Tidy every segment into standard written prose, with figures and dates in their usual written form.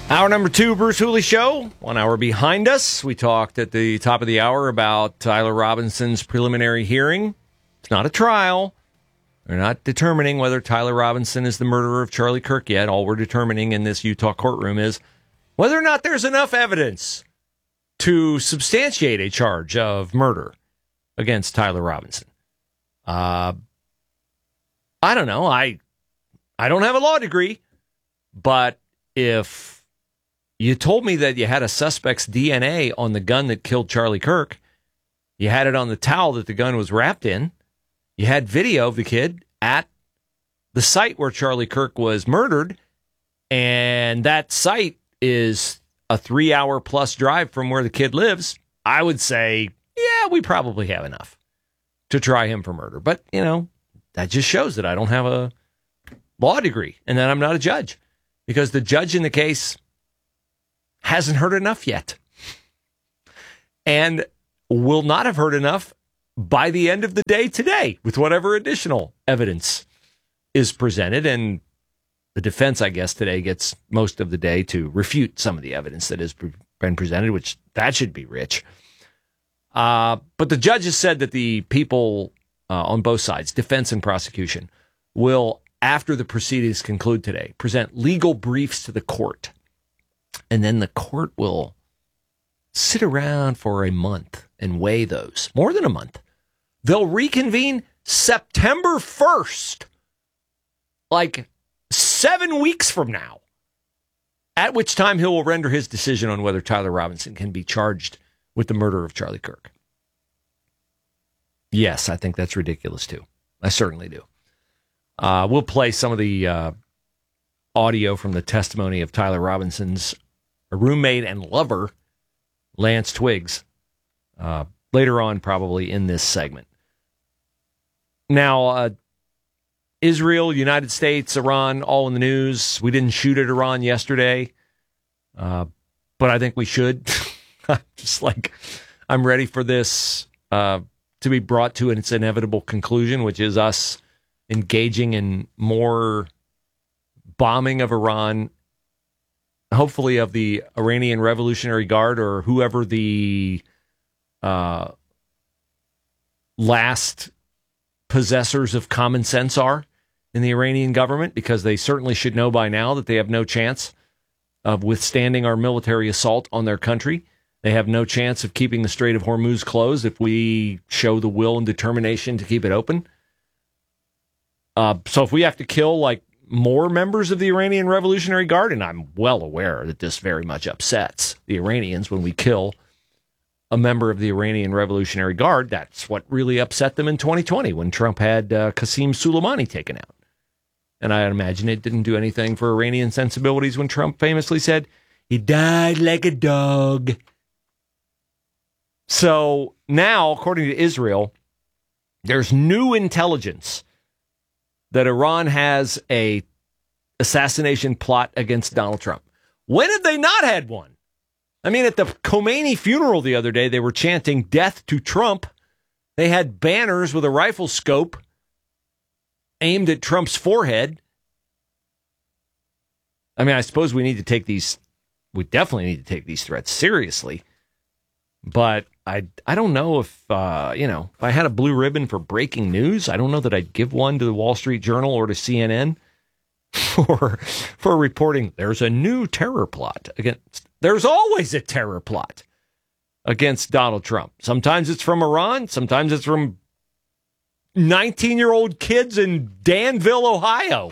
Hour number 2, Bruce Hooley Show. 1 hour behind us. We talked at the top of the hour about Tyler Robinson's preliminary hearing. It's not a trial. They're not determining whether Tyler Robinson is the murderer of Charlie Kirk yet. All we're determining in this Utah courtroom is whether or not there's enough evidence to substantiate a charge of murder against Tyler Robinson. I don't know. I don't have a law degree, but if you told me that you had a suspect's DNA on the gun that killed Charlie Kirk, you had it on the towel that the gun was wrapped in, you had video of the kid at the site where Charlie Kirk was murdered, and that site is a 3-hour plus drive from where the kid lives, I would say, yeah, we probably have enough to try him for murder. But, that just shows that I don't have a law degree and that I'm not a judge, because the judge in the case hasn't heard enough yet and will not have heard enough by the end of the day today with whatever additional evidence is presented. And the defense, I guess, today gets most of the day to refute some of the evidence that has been presented, which that should be rich. But the judge has said that the people on both sides, defense and prosecution, will, after the proceedings conclude today, present legal briefs to the court. And then the court will sit around for a month and weigh those. More than a month. They'll reconvene September 1st, like 7 weeks from now, at which time he will render his decision on whether Tyler Robinson can be charged with the murder of Charlie Kirk. Yes, I think that's ridiculous, too. I certainly do. We'll play some of the audio from the testimony of Tyler Robinson's roommate and lover, Lance Twiggs, later on probably in this segment. Now, Israel, United States, Iran, all in the news. We didn't shoot at Iran yesterday, but I think we should. I'm ready for this to be brought to its inevitable conclusion, which is us engaging in more bombing of Iran, hopefully of the Iranian Revolutionary Guard or whoever the last possessors of common sense are in the Iranian government, because they certainly should know by now that they have no chance of withstanding our military assault on their country. They have no chance of keeping the Strait of Hormuz closed if we show the will and determination to keep it open. So if we have to kill more members of the Iranian Revolutionary Guard, and I'm well aware that this very much upsets the Iranians when we kill a member of the Iranian Revolutionary Guard. That's what really upset them in 2020 when Trump had Qasem Soleimani taken out. And I imagine it didn't do anything for Iranian sensibilities when Trump famously said, "He died like a dog." So now, according to Israel, there's new intelligence that Iran has a assassination plot against Donald Trump. When have they not had one? I mean, at the Khomeini funeral the other day, they were chanting "Death to Trump." They had banners with a rifle scope aimed at Trump's forehead. I mean, I suppose we definitely need to take these threats seriously. But I don't know if, if I had a blue ribbon for breaking news, I don't know that I'd give one to the Wall Street Journal or to CNN for reporting there's a new terror plot against. There's always a terror plot against Donald Trump. Sometimes it's from Iran. Sometimes it's from 19-year-old kids in Danville, Ohio.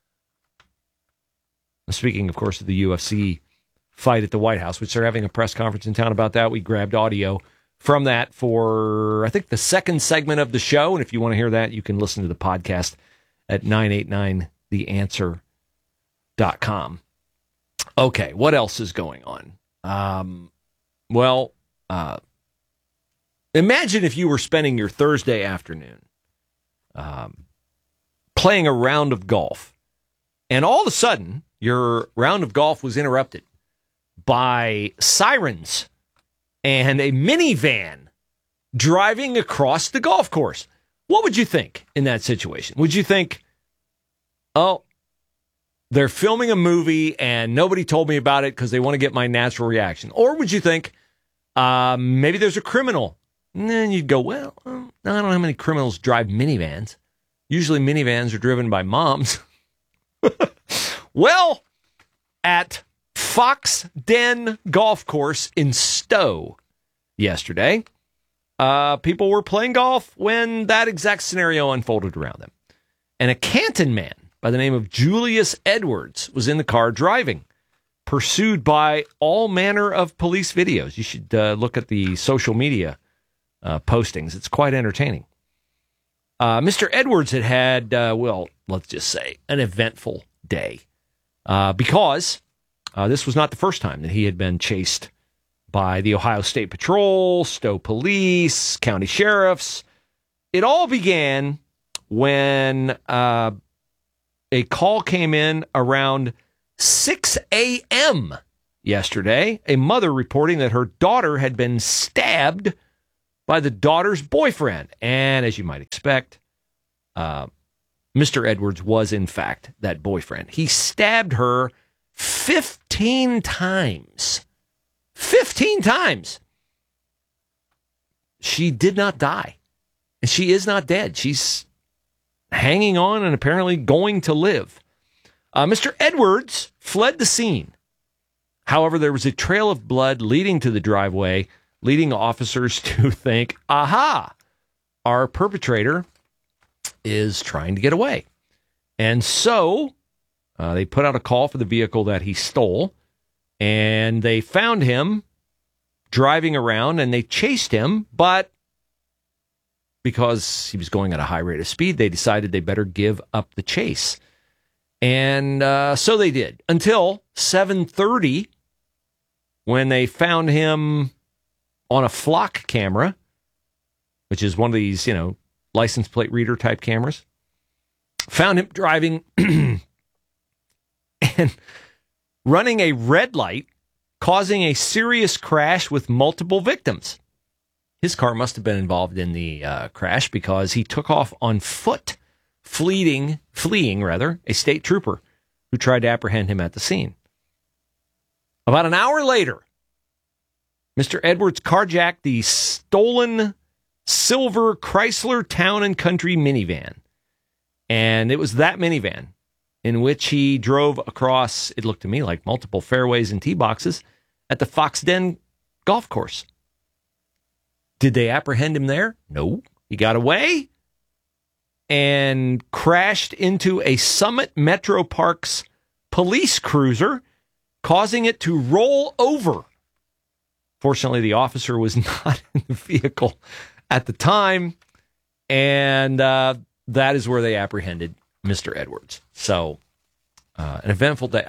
Speaking, of course, of the UFC fight at the White House, which they're having a press conference in town about that. We grabbed audio from that for, I think, the second segment of the show. And if you want to hear that, you can listen to the podcast at 989theanswer.com. Okay, what else is going on? Imagine if you were spending your Thursday afternoon playing a round of golf, and all of a sudden, your round of golf was interrupted by sirens and a minivan driving across the golf course. What would you think in that situation? Would you think, oh, they're filming a movie and nobody told me about it because they want to get my natural reaction? Or would you think maybe there's a criminal? And then you'd go, well, I don't know how many criminals drive minivans. Usually minivans are driven by moms. Well, at Fox Den Golf Course in Stowe yesterday, people were playing golf when that exact scenario unfolded around them. And a Canton man by the name of Julius Edwards was in the car driving, pursued by all manner of police videos. You should look at the social media postings. It's quite entertaining. Mr. Edwards had well, let's just say, an eventful day because this was not the first time that he had been chased by the Ohio State Patrol, Stowe Police, county sheriffs. It all began when a call came in around 6 a.m. yesterday, a mother reporting that her daughter had been stabbed by the daughter's boyfriend. And as you might expect, Mr. Edwards was, in fact, that boyfriend. He stabbed her 15 times. 15 times. She did not die. And she is not dead. She's hanging on and apparently going to live. Mr. Edwards fled the scene. However, there was a trail of blood leading to the driveway, leading officers to think, aha, our perpetrator is trying to get away. And so they put out a call for the vehicle that he stole, and they found him driving around, and they chased him, but because he was going at a high rate of speed, they decided they better give up the chase. And so they did, until 7:30, when they found him on a flock camera, which is one of these, license plate reader type cameras. Found him driving and running a red light, causing a serious crash with multiple victims. His car must have been involved in the crash because he took off on foot, fleeing a state trooper who tried to apprehend him at the scene. About an hour later, Mr. Edwards carjacked the stolen silver Chrysler Town and Country minivan. And it was that minivan in which he drove across, it looked to me like multiple fairways and tee boxes at the Fox Den Golf Course. Did they apprehend him there? No. He got away and crashed into a Summit Metro Parks police cruiser, causing it to roll over. Fortunately, the officer was not in the vehicle at the time, and that is where they apprehended Mr. Edwards. So, an eventful day.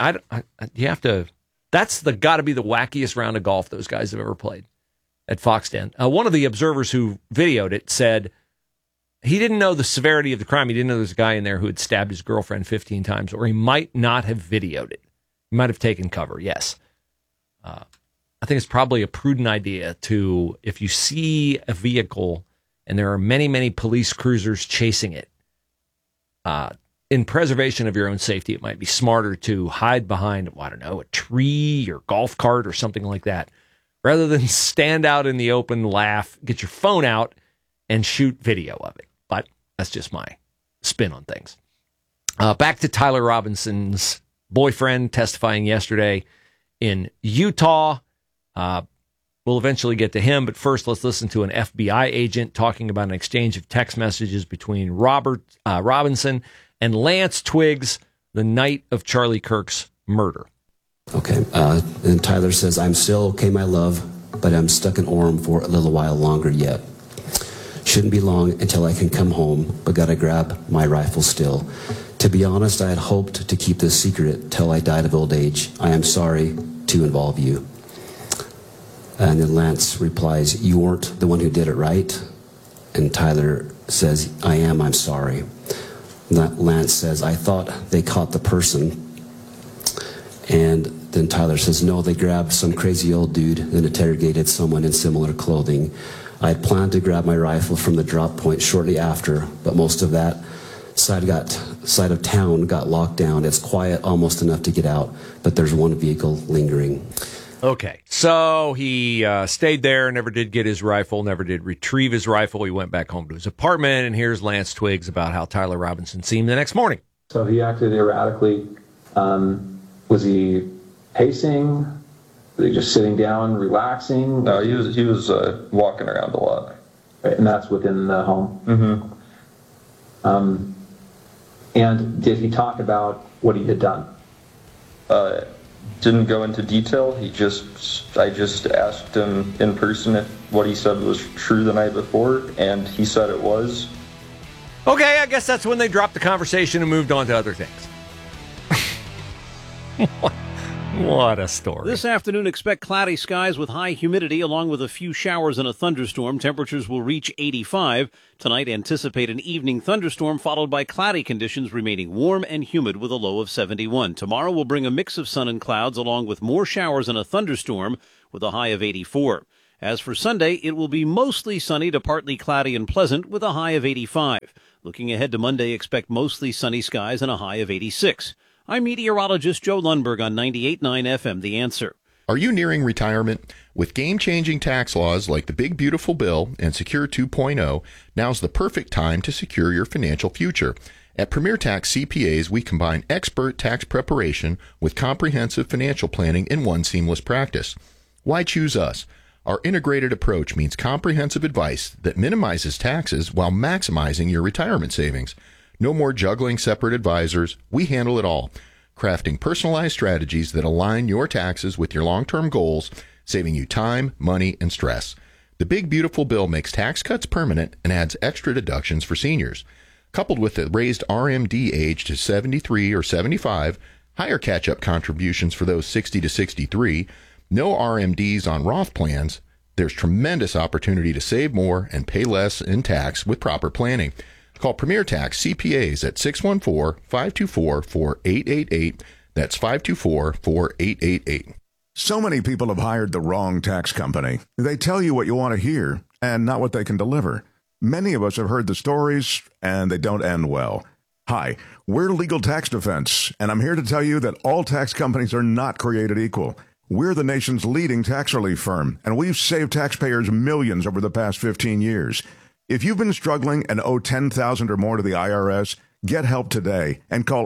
That's got to be the wackiest round of golf those guys have ever played at Fox Den. One of the observers who videoed it said he didn't know the severity of the crime. He didn't know there was a guy in there who had stabbed his girlfriend 15 times, or he might not have videoed it. He might have taken cover, yes. I think it's probably a prudent idea to, if you see a vehicle and there are many, many police cruisers chasing it, in preservation of your own safety, it might be smarter to hide behind, a tree or golf cart or something like that, rather than stand out in the open, laugh, get your phone out, and shoot video of it. But that's just my spin on things. Back to Tyler Robinson's boyfriend testifying yesterday in Utah. We'll eventually get to him, but first let's listen to an FBI agent talking about an exchange of text messages between Robinson and Lance Twiggs the night of Charlie Kirk's murder. Okay, and Tyler says, "I'm still okay, my love, but I'm stuck in Orem for a little while longer yet. Shouldn't be long until I can come home, but gotta grab my rifle still. To be honest, I had hoped to keep this secret till I died of old age. I am sorry to involve you." And then Lance replies, "You weren't the one who did it, right?" And Tyler says, "I am, I'm sorry." And Lance says, "I thought they caught the person." And then Tyler says, "No, they grabbed some crazy old dude and interrogated someone in similar clothing. I had planned to grab my rifle from the drop point shortly after, but most of that side got side of town got locked down. It's quiet, almost enough to get out, but there's one vehicle lingering. Okay, so he stayed there, never did get his rifle, never did retrieve his rifle. He went back home to his apartment, and here's Lance Twiggs about how Tyler Robinson seemed the next morning. So he acted erratically. Was he pacing? Was he just sitting down, relaxing? No, he was walking around a lot. Right, and that's within the home? Mm-hmm. And did he talk about what he had done? Didn't go into detail. I just asked him in person if what he said was true the night before, and he said it was. Okay, I guess that's when they dropped the conversation and moved on to other things. What a story. This afternoon, expect cloudy skies with high humidity along with a few showers and a thunderstorm. Temperatures will reach 85. Tonight, anticipate an evening thunderstorm followed by cloudy conditions remaining warm and humid with a low of 71. Tomorrow will bring a mix of sun and clouds along with more showers and a thunderstorm with a high of 84. As for Sunday, it will be mostly sunny to partly cloudy and pleasant with a high of 85. Looking ahead to Monday, expect mostly sunny skies and a high of 86. I'm meteorologist Joe Lundberg on 98.9 FM, The Answer. Are you nearing retirement? With game-changing tax laws like the Big Beautiful Bill and Secure 2.0, now's the perfect time to secure your financial future. At Premier Tax CPAs, we combine expert tax preparation with comprehensive financial planning in one seamless practice. Why choose us? Our integrated approach means comprehensive advice that minimizes taxes while maximizing your retirement savings. No more juggling separate advisors. We handle it all, crafting personalized strategies that align your taxes with your long-term goals, saving you time, money, and stress. The Big Beautiful Bill makes tax cuts permanent and adds extra deductions for seniors. Coupled with the raised RMD age to 73 or 75, higher catch-up contributions for those 60 to 63, no RMDs on Roth plans, there's tremendous opportunity to save more and pay less in tax with proper planning. Call Premier Tax CPAs at 614-524-4888. That's 524-4888. So many people have hired the wrong tax company. They tell you what you want to hear and not what they can deliver. Many of us have heard the stories, and they don't end well. Hi, we're Legal Tax Defense, and I'm here to tell you that all tax companies are not created equal. We're the nation's leading tax relief firm, and we've saved taxpayers millions over the past 15 years. If you've been struggling and owe $10,000 or more to the IRS, get help today and call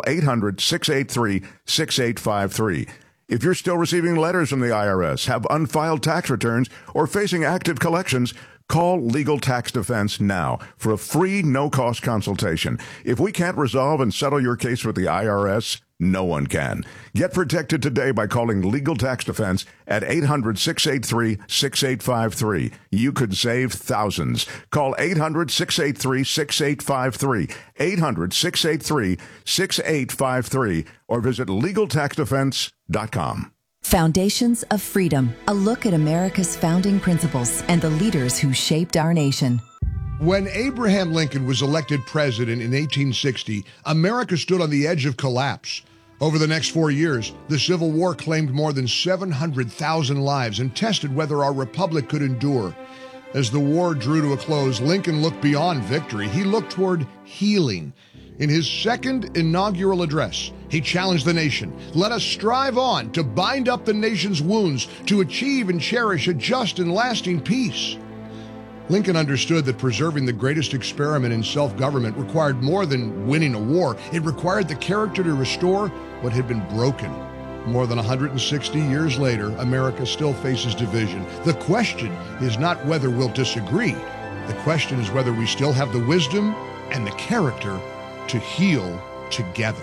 800-683-6853. If you're still receiving letters from the IRS, have unfiled tax returns, or facing active collections, call Legal Tax Defense now for a free, no-cost consultation. If we can't resolve and settle your case with the IRS, no one can. Get protected today by calling Legal Tax Defense at 800-683-6853. You could save thousands. Call 800-683-6853, 800-683-6853, or visit LegalTaxDefense.com. Foundations of Freedom, a look at America's founding principles and the leaders who shaped our nation. When Abraham Lincoln was elected president in 1860, America stood on the edge of collapse. Over the next 4 years, the Civil War claimed more than 700,000 lives and tested whether our republic could endure. As the war drew to a close, Lincoln looked beyond victory. He looked toward healing. In his second inaugural address, he challenged the nation. Let us strive on to bind up the nation's wounds, to achieve and cherish a just and lasting peace. Lincoln understood that preserving the greatest experiment in self-government required more than winning a war. It required the character to restore what had been broken. More than 160 years later, America still faces division. The question is not whether we'll disagree. The question is whether we still have the wisdom and the character to heal together.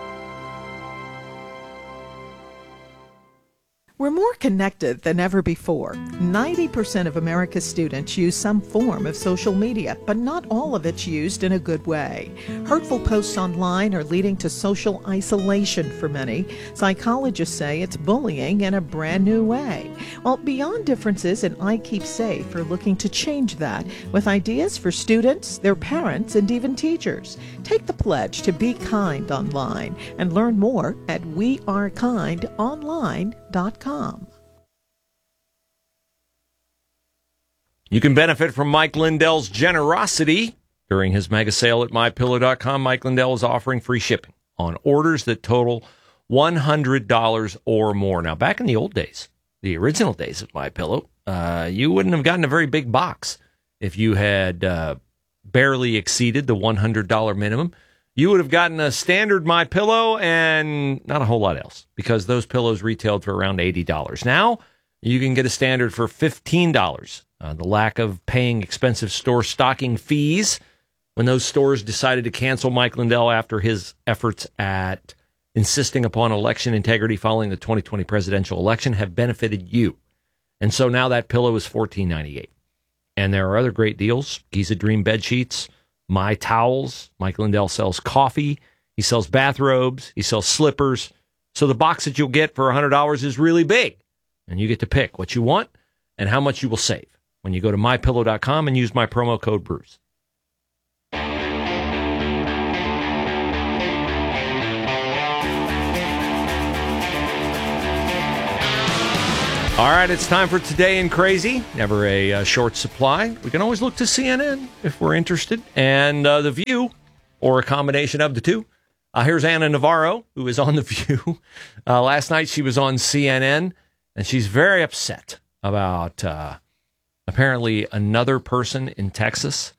We're more connected than ever before. 90% of America's students use some form of social media, but not all of it's used in a good way. Hurtful posts online are leading to social isolation for many. Psychologists say it's bullying in a brand new way. Well, Beyond Differences and I Keep Safe are looking to change that with ideas for students, their parents, and even teachers. Take the pledge to be kind online and learn more at wearekindonline.com. You can benefit from Mike Lindell's generosity During his mega sale at MyPillow.com, Mike Lindell is offering free shipping on orders that total $100 or more. Now, back in the old days, the original days of MyPillow, you wouldn't have gotten a very big box if you had barely exceeded the $100 minimum. You would have gotten a standard MyPillow and not a whole lot else, because those pillows retailed for around $80. Now, you can get a standard for $15. The lack of paying expensive store stocking fees when those stores decided to cancel Mike Lindell after his efforts at insisting upon election integrity following the 2020 presidential election have benefited you. And so now that pillow is $14.98. And there are other great deals. Giza Dream bed sheets, My Towels. Mike Lindell sells coffee. He sells bathrobes. He sells slippers. So the box that you'll get for $100 is really big. And you get to pick what you want and how much you will save when you go to MyPillow.com and use my promo code Bruce. All right, it's time for Today in Crazy. Never a short supply. We can always look to CNN if we're interested, and The View, or a combination of the two. Here's Ana Navarro, who is on The View. Last night she was on CNN, and she's very upset about apparently another person in Texas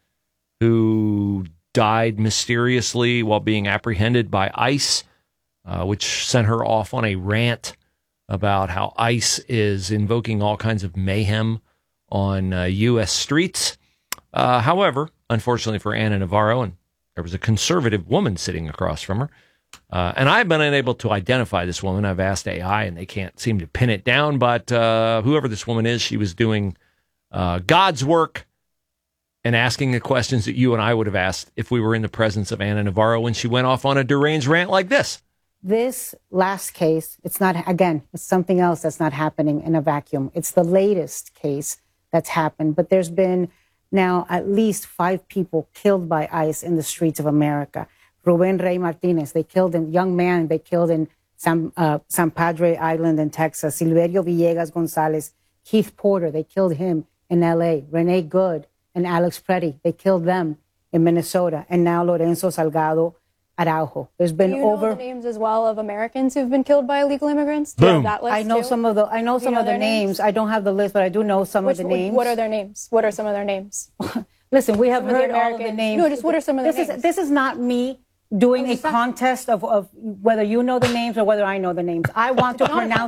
who died mysteriously while being apprehended by ICE, which sent her off on a rant about how ICE is invoking all kinds of mayhem on U.S. streets. However, unfortunately for Ana Navarro, and there was a conservative woman sitting across from her, and I've been unable to identify this woman. I've asked AI, and they can't seem to pin it down, but whoever this woman is, she was doing God's work and asking the questions that you and I would have asked if we were in the presence of Ana Navarro when she went off on a deranged rant like this. This last case, it's not, again, it's something else that's not happening in a vacuum. It's the latest case that's happened, but there's been now at least 5 people killed by ICE in the streets of America. Ruben Rey Martinez, they killed a young man, they killed in San Padre Island in Texas. Silverio Villegas Gonzalez, Keith Porter, they killed him in LA. Renee Good and Alex Preddy, they killed them in Minnesota. And now Lorenzo Salgado Araujo. There's been over the names as well of Americans who've been killed by illegal immigrants. Boom. That list I know too? some of the names. I don't have the list, but I do know some of the names. What are their names? What are some of their names? Listen, we have heard all of the names. No, just what are some of the names? This is not me doing a contest of whether you know the names or whether I know the names. I want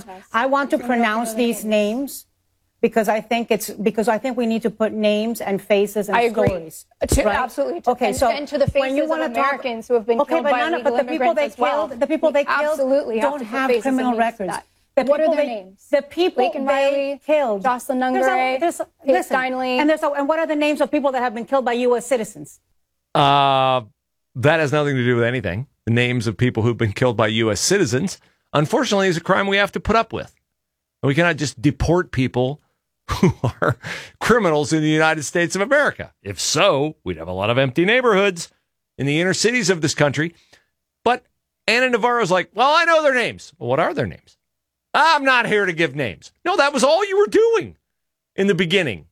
to pronounce these names. Because I think we need to put names and faces and stories. Right? Absolutely. Okay, and to the faces of Americans who have been killed by illegal immigrants as well. The people they killed don't have criminal records. What are their names? The people Laken they Riley, killed. Jocelyn Nungare, Paige Steinle. And what are the names of people that have been killed by U.S. citizens? That has nothing to do with anything. The names of people who've been killed by U.S. citizens, unfortunately, is a crime we have to put up with. We cannot just deport people who are criminals in the United States of America. If so, we'd have a lot of empty neighborhoods in the inner cities of this country. But Ana Navarro's like, well, I know their names. Well, what are their names? I'm not here to give names. No, that was all you were doing in the beginning.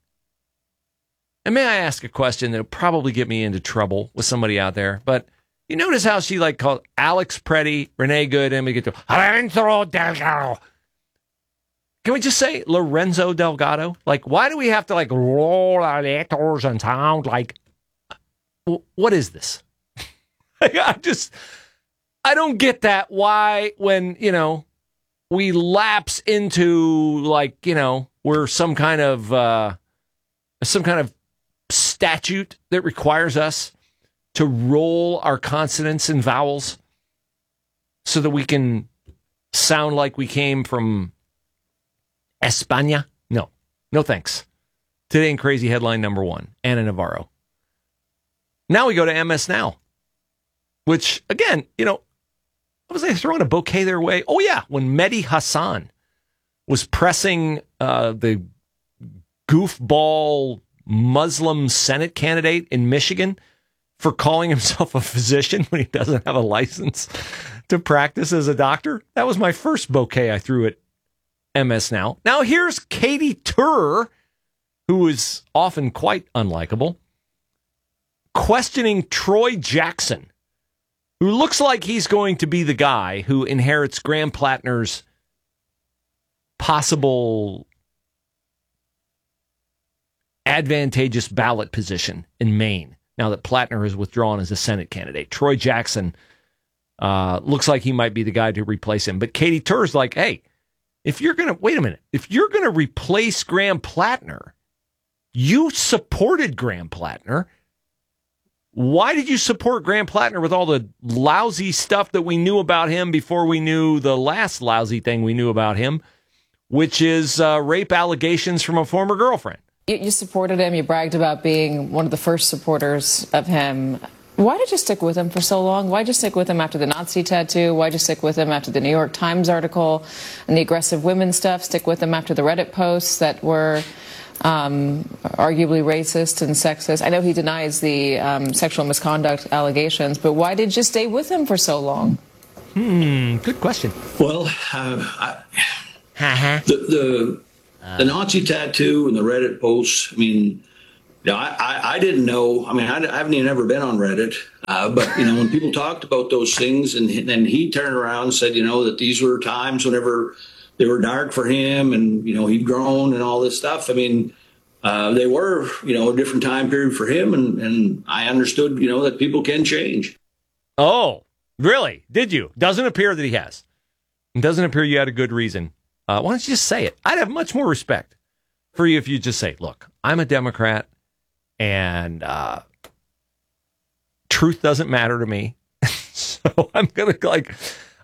And may I ask a question that'll probably get me into trouble with somebody out there, but you notice how she called Alex Preddy, Renee Good, and we get to Lorenzo Delgado. Can we just say Lorenzo Delgado? Why do we have to roll our letters and sound like, what is this? I don't get that. Why, when, we lapse into we're some kind of statute that requires us to roll our consonants and vowels so that we can sound like we came from España? No thanks. Today in Crazy headline number 1, Ana Navarro. Now we go to MS Now, which, again, was they throwing a bouquet their way? Oh, yeah, when Mehdi Hassan was pressing the goofball Muslim Senate candidate in Michigan for calling himself a physician when he doesn't have a license to practice as a doctor. That was my first bouquet I threw at MS Now. Now here's Katie Tur, who is often quite unlikable, questioning Troy Jackson, who looks like he's going to be the guy who inherits Graham Plattner's possible advantageous ballot position in Maine, now that Plattner has withdrawn as a Senate candidate. Troy Jackson looks like he might be the guy to replace him. But Katie Tur's like, hey, if you're going to replace Graham Plattner, you supported Graham Plattner. Why did you support Graham Plattner with all the lousy stuff that we knew about him before we knew the last lousy thing we knew about him, which is rape allegations from a former girlfriend? You supported him. You bragged about being one of the first supporters of him. Why did you stick with him for so long? Why did you stick with him after the Nazi tattoo? Why did you stick with him after the New York Times article and the aggressive women stuff? Stick with him after the Reddit posts that were arguably racist and sexist? I know he denies the sexual misconduct allegations, but why did you stay with him for so long? Good question. Well, the Nazi tattoo and the Reddit posts, I mean, I didn't know. I mean, I haven't even ever been on Reddit. But, when people talked about those things and then he turned around and said, that these were times whenever they were dark for him and, he'd grown and all this stuff. I mean, they were, a different time period for him. And I understood, that people can change. Oh, really? Did you? Doesn't appear that he has. It doesn't appear you had a good reason. Why don't you just say it? I'd have much more respect for you if you just say, look, I'm a Democrat and truth doesn't matter to me. So I'm going to